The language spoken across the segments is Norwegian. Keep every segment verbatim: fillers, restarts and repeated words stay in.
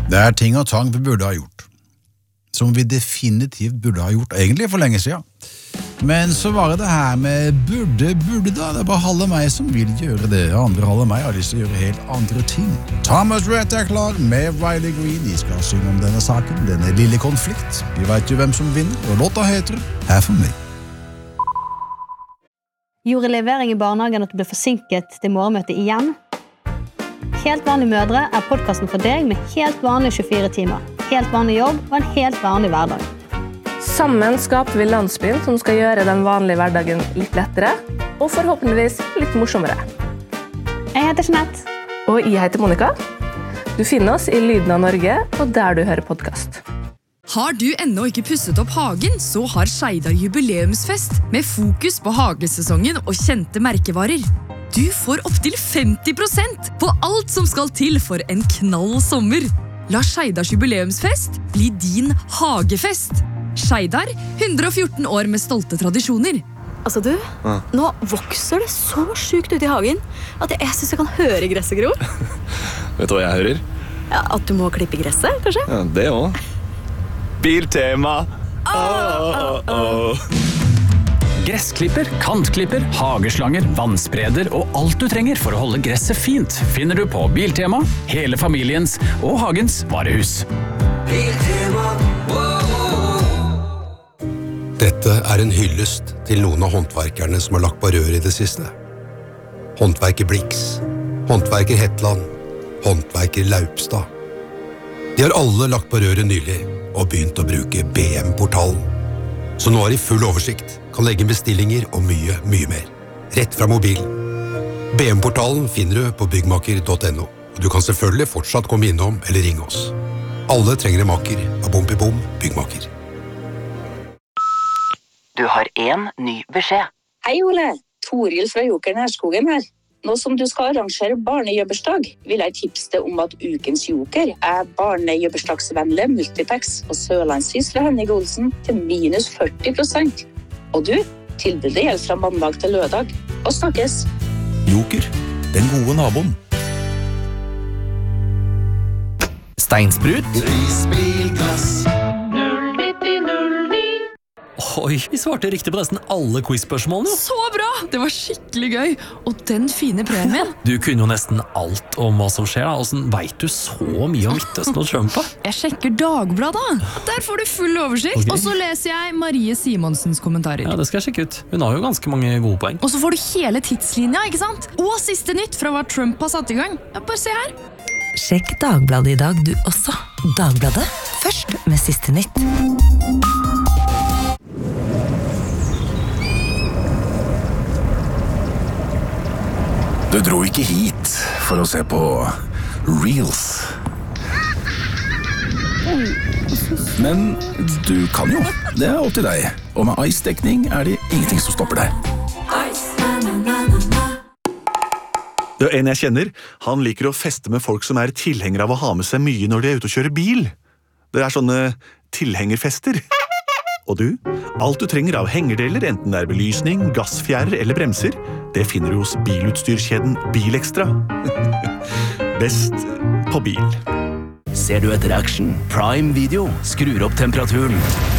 Det er ting og tang vi burde ha gjort. Som vi definitivt burde ha gjort, egentlig for lenge siden. Men så var det her med burde, burde da. Det er bare halve meg som vil gjøre det. Andre halve meg har lyst til å gjøre helt andre ting. Thomas Rhett er klar med Riley Green. De skal synge om denne saken, denne lille konflikt. Vi vet jo hvem som vinner, og låta heter Her for meg. Gjorde levering i barnehagen at du ble forsinket til morgenmøtet igjen? Helt vanlige mødre er podcasten for deg med helt vanlige tjuefire timer. Helt vanlig jobb og en helt vanlig hverdag. Sammen skaper vi landsbyen som skal gjøre den vanlige hverdagen litt lettere, og forhåpentligvis litt morsommere. Jeg heter Jeanette. Og jeg heter Monica. Du finner oss i Lyden av Norge, og der du hører podcast. Har du ennå ikke pusset opp hagen, så har Skeidar jubileumsfest med fokus på hagesesongen og kjente merkevarer. Du får opp til femti prosent på alt som skal til for en knall sommer. La Skeidars jubileumsfest bli din hagefest. Skeidar, hundre og fjorten år med stolte tradisjoner. Altså du, ja. Nå vokser det så sykt ut i hagen at jeg synes jeg kan høre gresset gro. Vet du hva jeg hører? Ja, at du må klippe gresset, kanskje? Ja, det også. Biltema. Oh, oh, oh. Gressklipper, kantklipper, hageslanger, vannspreder og alt du trenger for å holde gresset fint finner du på Biltema, hele familiens og hagens varehus. Biltema, wow. Dette er en hyllest til noen av håndverkerne som har lagt på rør i det siste. Håndverker Blix, håndverker Hetland, håndverker Laupstad. De har alle lagt på røret nylig og begynt å bruke B M-portalen. Så nå har de full oversikt, kan legge bestillinger og mye, mye mer. Rett fra mobilen. B M-portalen finner du på byggmaker punktum no, og du kan selvfølgelig fortsatt komme innom eller ringe oss. Alle trenger en maker av Bompibom byggmaker. Du har en ny beskjed. Hei Ole, Toril fra Joker Nærskogen her. Nå som du skal arrangere barnejøbbersdag, vil jeg tipse deg om at ukens Joker er barnejøbbersdagsvennlig multipacks og sørlandshys fra Henning Olsen til minus førti prosent. Og du, tilbudet gjelder fra mandag til lørdag. Og snakkes! Joker, den gode naboen. Steinsprut. Prisbilglass. Oi, vi svarte riktig på nesten alle quiz-spørsmålene. Så bra! Det var skikkelig gøy. Og den fine premien. Du kunne jo nesten alt om hva som skjer. Da. Hvordan vet du så mye om Midtøsten og Trump? Jeg sjekker Dagbladet. Der får du full oversikt. Okay. Og så leser jeg Marie Simonsens kommentarer. Ja, det skal jeg sjekke ut. Hun har jo ganske mange gode poeng. Og så får du hele tidslinja, ikke sant? Og siste nytt fra hva Trump har satt i gang. Ja, bare se her. Sjekk Dagbladet i dag du også. Dagbladet, først med siste nytt. Du dro ikke hit for å se på Reels. Men du kan jo. Det er opp til deg. Og med ice-dekning er det ingenting som stopper deg. Det er en jeg kjenner. Han liker å feste med folk som er tilhengere av å ha med seg mye når de er ute og kjører bil. Det er sånne tilhengerfester. Og du, alt du trenger av hengerdeler, enten det er belysning, gassfjærer eller bremser, det finner du hos bilutstyrkjeden Bilekstra. Best på bil. Ser du etter action? Prime Video skrur opp temperaturen.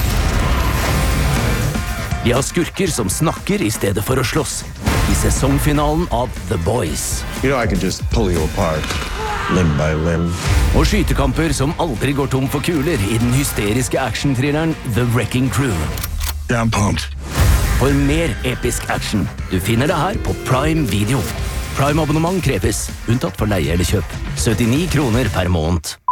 De har skurker som snakker i stedet for å slåss. I sesongfinalen av The Boys. You know I can just pull you apart, limb by limb. Og skytekamper som aldri går tom for kuler i den hysteriske action-thrilleren The Wrecking Crew. Yeah, I'm pumped. For mer episk action. Du finner det her på Prime Video. Prime-abonnement kreves, unntatt for leie eller kjøp. syttini kroner per måned.